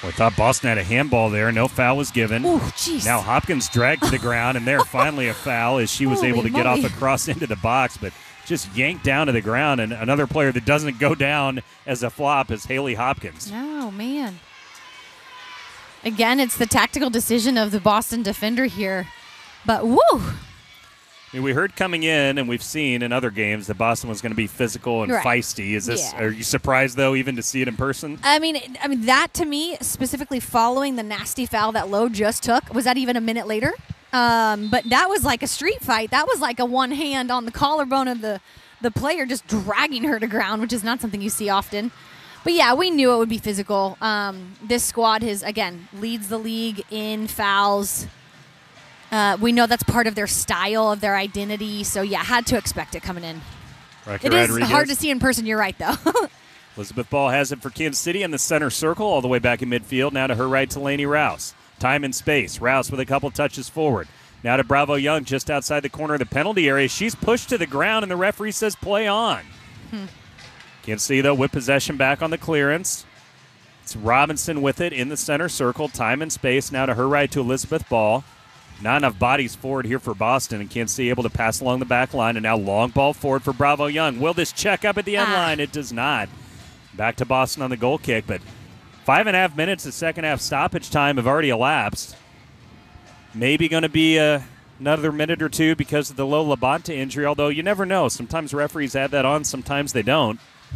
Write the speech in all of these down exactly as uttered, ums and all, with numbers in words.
Well, I thought Boston had a handball there. No foul was given. Ooh, jeez. Now Hopkins dragged to the ground, and there finally a foul as she was Holy able to get moly. off across into the box, but just yanked down to the ground. And another player that doesn't go down as a flop is Haley Hopkins. Oh, man. Again, it's the tactical decision of the Boston defender here. But, woo! I mean, we heard coming in, and we've seen in other games that Boston was going to be physical and Right. feisty. Is this? Yeah. Are you surprised though, even to see it in person? I mean, I mean that to me, specifically following the nasty foul that Lowe just took, was that even a minute later? Um, but that was like a street fight. That was like a one hand on the collarbone of the, the player just dragging her to ground, which is not something you see often. But yeah, we knew it would be physical. Um, this squad has, again, leads the league in fouls. Uh, we know that's part of their style, of their identity. So, yeah, had to expect it coming in. Rocky It is Rodriguez. hard to see in person. You're right, though. Elizabeth Ball has it for Kansas City in the center circle, all the way back in midfield. Now to her right to Lainey Rouse. Time and space. Rouse with a couple touches forward. Now to Bravo Young just outside the corner of the penalty area. She's pushed to the ground, and the referee says play on. Hmm. Kansas City, though, with possession back on the clearance. It's Robinson with it in the center circle. Time and space. Now to her right to Elizabeth Ball. Not enough bodies forward here for Boston, and Kansas City able to pass along the back line, and now long ball forward for Bravo Young. Will this check up at the end Ah. line? It does not. Back to Boston on the goal kick, but five and a half minutes of second half stoppage time have already elapsed. Maybe going to be uh, another minute or two because of the low Labonte injury, although you never know. Sometimes referees add that on, sometimes they don't.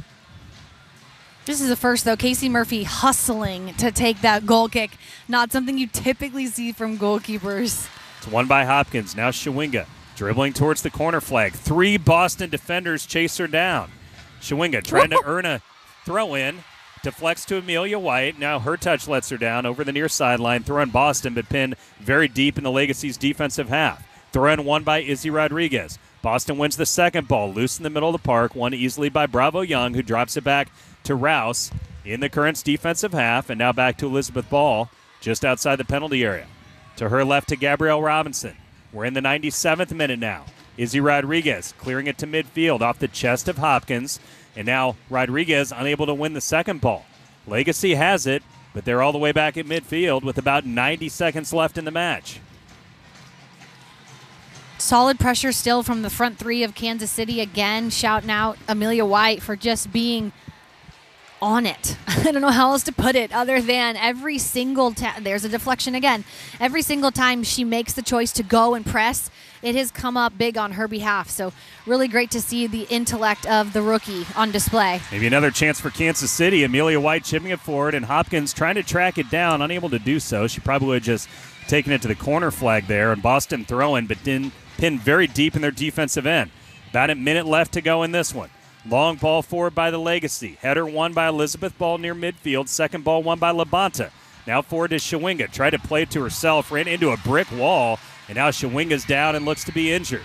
This is the first, though. Casey Murphy hustling to take that goal kick. Not something you typically see from goalkeepers. It's won by Hopkins. Now Shawinga dribbling towards the corner flag. Three Boston defenders chase her down. Shawinga trying to earn a throw in. Deflects to Amelia White. Now her touch lets her down over the near sideline. Throw in Boston, but pinned very deep in the Legacy's defensive half. Throw in won by Izzy Rodriguez. Boston wins the second ball. Loose in the middle of the park. Won easily by Bravo Young, who drops it back to Rouse in the Currents defensive half. And now back to Elizabeth Ball just outside the penalty area. To her left to Gabrielle Robinson. We're in the ninety-seventh minute now. Izzy Rodriguez clearing it to midfield off the chest of Hopkins. And now Rodriguez unable to win the second ball. Legacy has it, but they're all the way back at midfield with about ninety seconds left in the match. Solid pressure still from the front three of Kansas City. Again, shouting out Amelia White for just being on it. I don't know how else to put it other than every single time. There's a deflection again. Every single time she makes the choice to go and press, it has come up big on her behalf. So really great to see the intellect of the rookie on display. Maybe another chance for Kansas City. Amelia White chipping it forward, and Hopkins trying to track it down, unable to do so. She probably would have just taken it to the corner flag there, and Boston throwing, but didn't pin very deep in their defensive end. About a minute left to go in this one. Long ball forward by the Legacy. Header won by Elizabeth Ball near midfield. Second ball won by Labonte. Now forward to Shawinga. Tried to play it to herself. Ran into a brick wall. And now Shawinga's down and looks to be injured.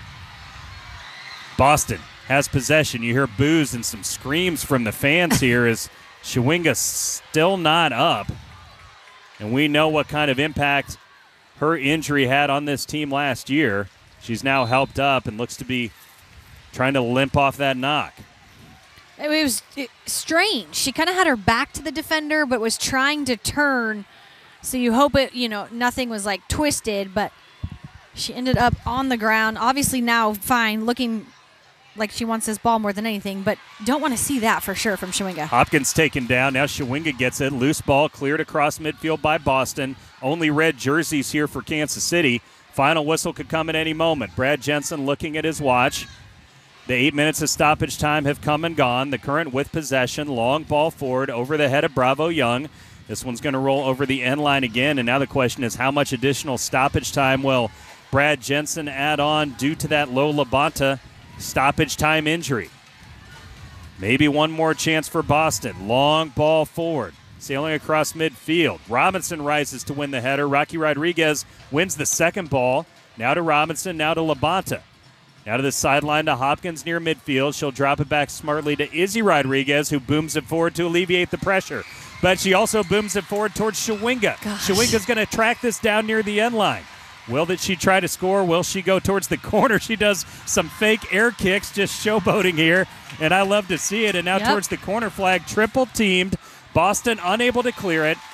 Boston has possession. You hear boos and some screams from the fans here as Shawinga's still not up. And we know what kind of impact her injury had on this team last year. She's now helped up and looks to be trying to limp off that knock. It was it, strange. She kind of had her back to the defender, but was trying to turn. So you hope it, you know, nothing was like twisted, but she ended up on the ground. Obviously now fine, looking like she wants this ball more than anything, but don't want to see that for sure from Shawinga. Hopkins taken down. Now Shawinga gets it. Loose ball cleared across midfield by Boston. Only red jerseys here for Kansas City. Final whistle could come at any moment. Brad Jensen looking at his watch. The eight minutes of stoppage time have come and gone. The Current with possession. Long ball forward over the head of Bravo Young. This one's going to roll over the end line again. And now the question is, how much additional stoppage time will Brad Jensen add on due to that low Labonte stoppage time injury? Maybe one more chance for Boston. Long ball forward. Sailing across midfield. Robinson rises to win the header. Rocky Rodriguez wins the second ball. Now to Robinson, now to Labonte. Now to the sideline to Hopkins near midfield. She'll drop it back smartly to Izzy Rodriguez, who booms it forward to alleviate the pressure. But she also booms it forward towards Shawinga. Gosh. Shawinga's going to track this down near the end line. Will that she try to score? Will she go towards the corner? She does some fake air kicks, just showboating here, and I love to see it. And now Yep. towards the corner flag, triple teamed. Boston unable to clear it.